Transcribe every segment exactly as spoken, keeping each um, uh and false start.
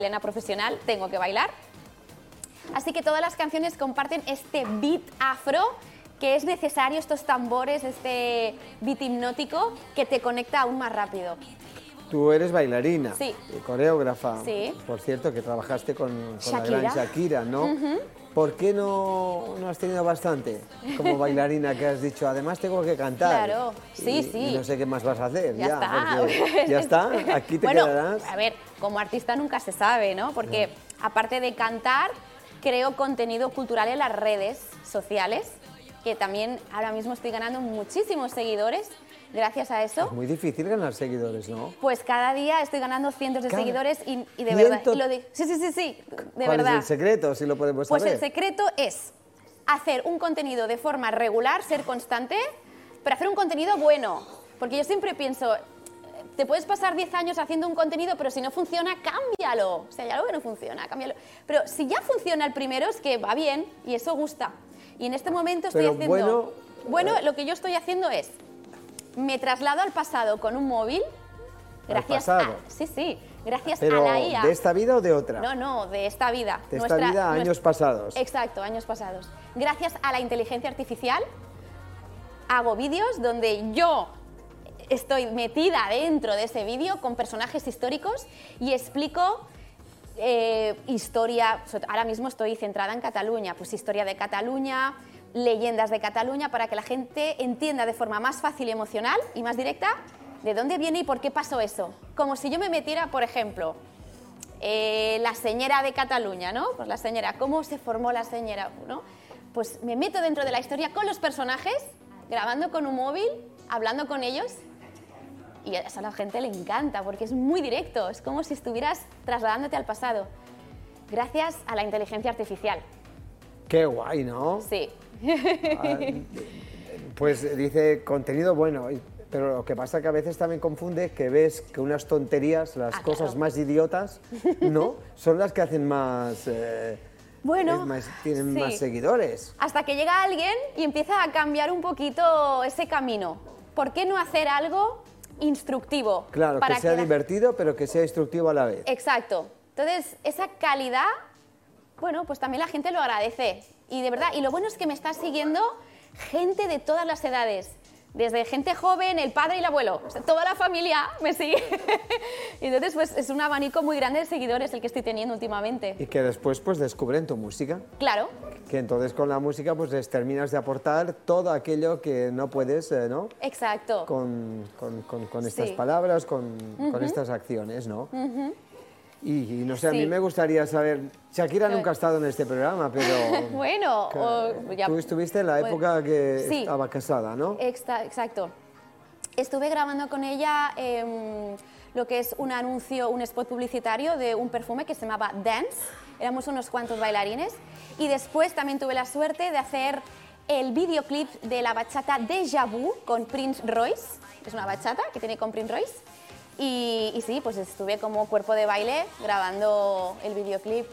bailarina profesional, tengo que bailar. Así que todas las canciones comparten este beat afro, que es necesario, estos tambores, este beat hipnótico que te conecta aún más rápido. Tú eres bailarina, sí. coreógrafa, sí. por cierto, que trabajaste con, con la Shakira. gran Shakira, ¿no? Uh-huh. ¿Por qué no, no has tenido bastante como bailarina que has dicho? Además tengo que cantar. Claro, sí, y, sí. Y no sé qué más vas a hacer. Ya, ya está. Ya está, aquí te bueno, quedarás. A ver, como artista nunca se sabe, ¿no? Porque no. aparte de cantar, creo contenido cultural en las redes sociales, que también ahora mismo estoy ganando muchísimos seguidores. Gracias a eso. Es muy difícil ganar seguidores, ¿no? Pues cada día estoy ganando cientos de cada... seguidores y, y de ¿Ciento? verdad. Y lo de... Sí, sí, sí, sí, de ¿Cuál verdad. es el secreto, si lo podemos saber? Pues el secreto es hacer un contenido de forma regular, ser constante, pero hacer un contenido bueno. Porque yo siempre pienso, te puedes pasar diez años haciendo un contenido, pero si no funciona, cámbialo. O sea, ya algo que no funciona, cámbialo. Pero si ya funciona el primero, es que va bien y eso gusta. Y en este momento estoy pero haciendo... Bueno, bueno, lo que yo estoy haciendo es... Me traslado al pasado con un móvil, gracias ¿Al a... pasado? Sí, sí, gracias Pero, a la I A. ¿de esta vida o de otra? No, no, de esta vida. De nuestra, esta vida, años nuestra... pasados. Exacto, años pasados. Gracias a la inteligencia artificial, hago vídeos donde yo estoy metida dentro de ese vídeo con personajes históricos y explico eh, historia. Ahora mismo estoy centrada en Cataluña, pues historia de Cataluña, leyendas de Cataluña, para que la gente entienda de forma más fácil y emocional y más directa de dónde viene y por qué pasó eso. Como si yo me metiera, por ejemplo, eh, la señera de Cataluña, ¿no? Pues la señera, ¿cómo se formó la señera? ¿No? Pues me meto dentro de la historia con los personajes, grabando con un móvil, hablando con ellos, y eso a la gente le encanta porque es muy directo, es como si estuvieras trasladándote al pasado, gracias a la inteligencia artificial. Qué guay, ¿no? Sí. Ah, pues dice contenido bueno, pero lo que pasa es que a veces también confunde que ves que unas tonterías, las ah, cosas claro. más idiotas, ¿no? Son las que hacen más... Eh, bueno, más, tienen sí. más seguidores. Hasta que llega alguien y empieza a cambiar un poquito ese camino. ¿Por qué no hacer algo instructivo? Claro, para que sea que la... divertido, pero que sea instructivo a la vez. Exacto. Entonces, esa calidad, bueno, pues también la gente lo agradece. Y de verdad, y lo bueno es que me está siguiendo gente de todas las edades. Desde gente joven, el padre y el abuelo, o sea, toda la familia me sigue. Y entonces, pues es un abanico muy grande de seguidores el que estoy teniendo últimamente. Y que después, pues, descubren tu música. Claro. Que entonces con la música, pues, les terminas de aportar todo aquello que no puedes, eh, ¿no? Exacto. Con, con, con, con estas sí. palabras, con, uh-huh. con estas acciones, ¿no? Uh-huh. Y, y no sé, a sí. mí me gustaría saber, Shakira nunca ha estado en este programa, pero... bueno, o, ya, tú estuviste en la época pues, que sí. estaba casada, ¿no? Exa exacto. Estuve grabando con ella eh, lo que es un anuncio, un spot publicitario de un perfume que se llamaba Dance. Éramos unos cuantos bailarines. Y después también tuve la suerte de hacer el videoclip de la bachata Déjà Vu con Prince Royce. Es una bachata que tiene con Prince Royce. Y, y sí, pues estuve como cuerpo de baile grabando el videoclip.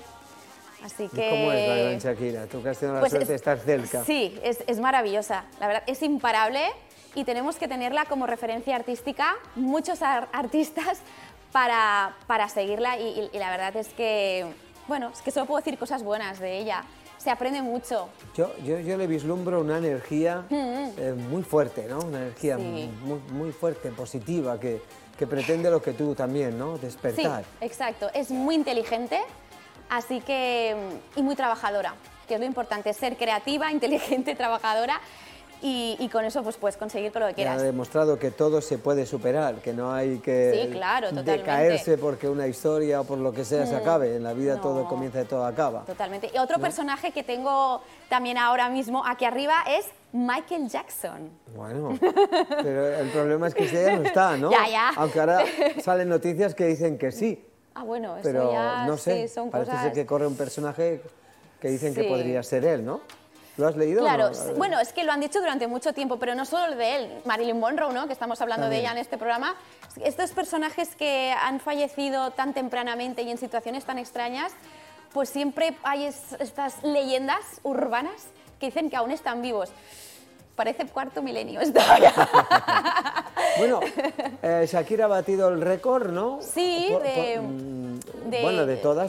Así que... ¿Y cómo es la gran Shakira? Tú que has tenido la pues suerte es, de estar cerca. Sí, es, es maravillosa. La verdad, es imparable y tenemos que tenerla como referencia artística, muchos ar artistas, para, para seguirla. Y, y, y la verdad es que, bueno, es que solo puedo decir cosas buenas de ella. Se aprende mucho. Yo, yo, yo le vislumbro una energía mm-hmm. eh, muy fuerte, ¿no? Una energía sí. muy, muy fuerte, positiva, que... que pretende lo que tú también, ¿no? Despertar. Sí, exacto. Es muy inteligente, así que... y muy trabajadora, que es lo importante, ser creativa, inteligente, trabajadora, y, y con eso pues puedes conseguir todo lo que quieras. Ha demostrado que todo se puede superar, que no hay que sí, claro, decaerse porque una historia o por lo que sea mm, se acabe. En la vida no. todo comienza y todo acaba. Totalmente. Y otro ¿no? personaje que tengo también ahora mismo aquí arriba es Michael Jackson. Bueno, pero el problema es que ella no está, ¿no? Ya, ya. Aunque ahora salen noticias que dicen que sí. Ah, bueno, eso pero ya no sé, sí, son parece cosas... ser que corre un personaje que dicen sí. que podría ser él, ¿no? ¿Lo has leído? Claro, ¿no? Bueno, es que lo han dicho durante mucho tiempo, pero no solo de él, Marilyn Monroe, ¿no? Que estamos hablando También. de ella en este programa. Estos personajes que han fallecido tan tempranamente y en situaciones tan extrañas, pues siempre hay es, estas leyendas urbanas que dicen que aún están vivos. Parece cuarto milenio esto ya. Bueno, eh, Shakira ha batido el récord, ¿no? Sí, Por- de, por- mm, de- bueno, de todas.